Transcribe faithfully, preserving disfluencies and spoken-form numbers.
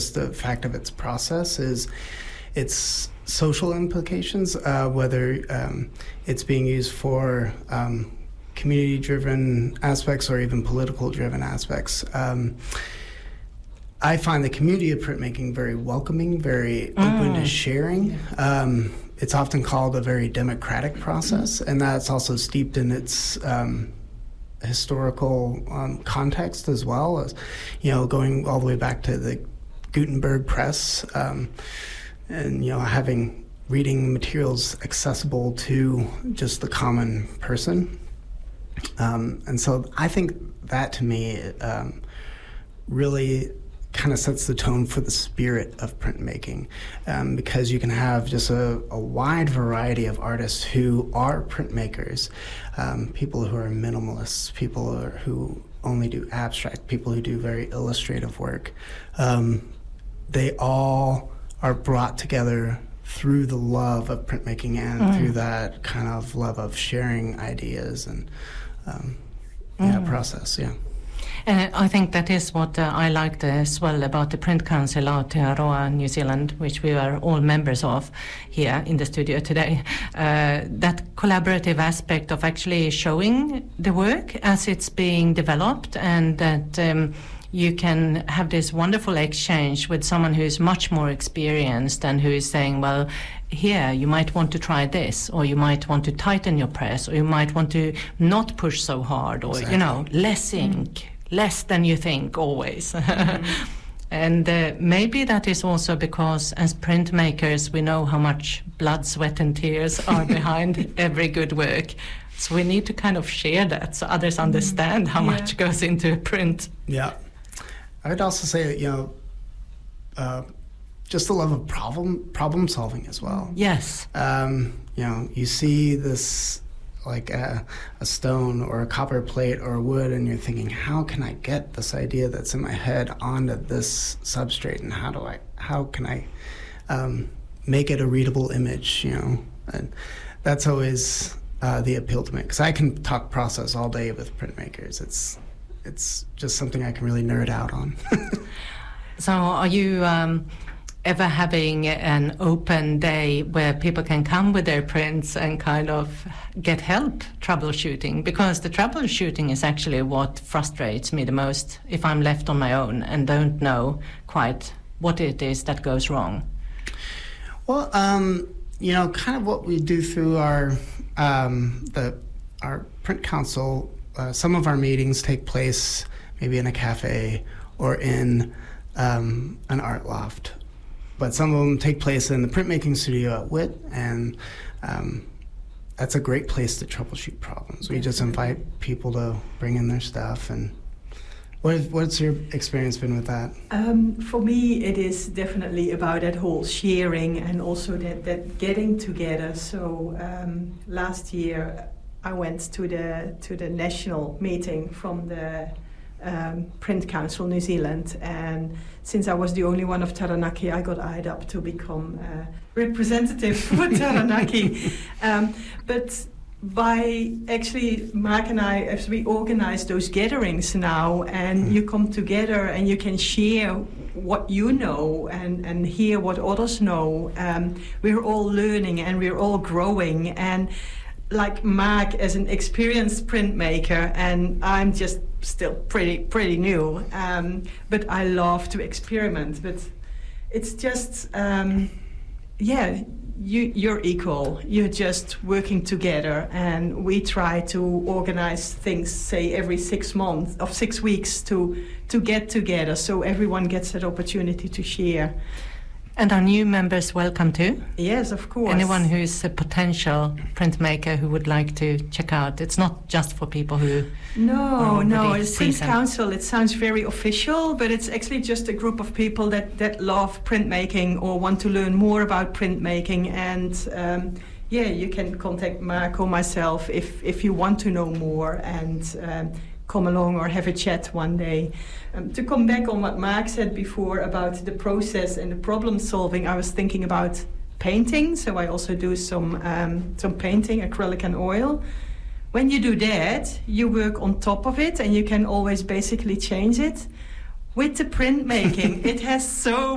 just the fact of its process is its social implications, uh, whether um, it's being used for um, community-driven aspects or even political-driven aspects. Um, I find the community of printmaking very welcoming, very mm. open to sharing. Um, it's often called a very democratic process, and that's also steeped in its um, historical um, context as well, as, you know, going all the way back to the Gutenberg press, um, and, you know, having reading materials accessible to just the common person. Um, and so I think that, to me, um, really kind of sets the tone for the spirit of printmaking, um, because you can have just a, a wide variety of artists who are printmakers, um, people who are minimalists, people who, are, who only do abstract, people who do very illustrative work. Um, they all are brought together through the love of printmaking and mm. through that kind of love of sharing ideas and um, yeah, mm. process, yeah. Uh, I think that is what uh, I liked as well about the Print Council Aotearoa New Zealand, which we are all members of here in the studio today. Uh, that collaborative aspect of actually showing the work as it's being developed, and that um, you can have this wonderful exchange with someone who is much more experienced and who is saying, well, here you might want to try this, or you might want to tighten your press, or you might want to not push so hard, or, exactly. you know, less ink. Mm. Less than you think, always. Mm-hmm. And uh, maybe that is also because as printmakers we know how much blood, sweat and tears are behind every good work. So we need to kind of share that so others understand how yeah. much goes into print. Yeah. I would also say that, you know, uh, just the love of problem problem solving as well. Yes. Um, you know, you see this like a, a stone or a copper plate or wood, and you're thinking, how can I get this idea that's in my head onto this substrate, and how do I, how can I um, make it a readable image, you know? And that's always uh, the appeal to me, because I can talk process all day with printmakers. It's, it's just something I can really nerd out on. So are you um, ever having an open day where people can come with their prints and kind of get help troubleshooting? Because the troubleshooting is actually what frustrates me the most if I'm left on my own and don't know quite what it is that goes wrong. Well, um, you know, kind of what we do through our um, the our print council. Uh, some of our meetings take place maybe in a cafe or in um, an art loft. But some of them take place in the printmaking studio at W I T, and um, that's a great place to troubleshoot problems. We just invite people to bring in their stuff. And what is, what's your experience been with that? Um, for me, it is definitely about that whole sharing and also that, that getting together. So um, last year I went to the to the national meeting from the Um, Print Council New Zealand, and since I was the only one of Taranaki, I got eyed up to become a representative for Taranaki. Um, but by actually, Mark and I, as we organize those gatherings now, and you come together and you can share what you know and, and hear what others know, um, we're all learning and we're all growing. And like Mark as an experienced printmaker, and I'm just still pretty pretty new, um, but I love to experiment. But it's just, um, yeah, you, you're equal. You're just working together, and we try to organize things, say every six months of six weeks to to get together, so everyone gets that opportunity to share. And are new members welcome too? Yes, of course. Anyone who is a potential printmaker who would like to check out. It's not just for people who No, no, it's Print seasoned. Council. It sounds very official, but it's actually just a group of people that, that love printmaking or want to learn more about printmaking. And um, yeah, you can contact Mark or myself if, if you want to know more, and um, come along or have a chat one day. Um, to come back on what Mark said before about the process and the problem solving, I was thinking about painting. So I also do some um, some painting, acrylic and oil. When you do that, you work on top of it and you can always basically change it. With the printmaking, it has so